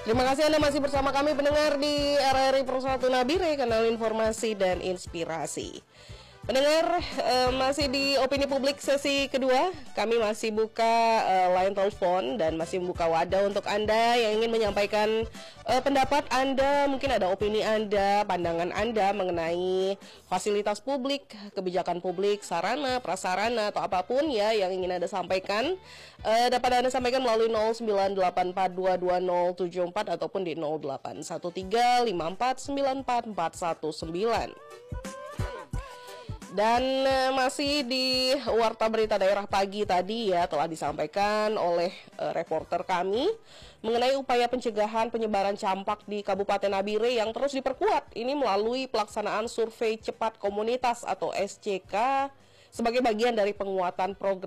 Terima kasih Anda masih bersama kami pendengar di RRI Persatu Nabire, kanal informasi dan inspirasi. Pendengar, masih di opini publik sesi kedua. Kami masih buka line telepon dan masih membuka wadah untuk Anda yang ingin menyampaikan pendapat Anda. Mungkin ada opini Anda, pandangan Anda mengenai fasilitas publik, kebijakan publik, sarana, prasarana, atau apapun ya yang ingin Anda sampaikan. Dapat Anda sampaikan melalui 0984220074 ataupun di 0813549449. Dan masih di Warta Berita Daerah pagi tadi ya telah disampaikan oleh reporter kami mengenai upaya pencegahan penyebaran campak di Kabupaten Nabire yang terus diperkuat. Ini melalui pelaksanaan survei cepat komunitas atau SCK sebagai bagian dari penguatan program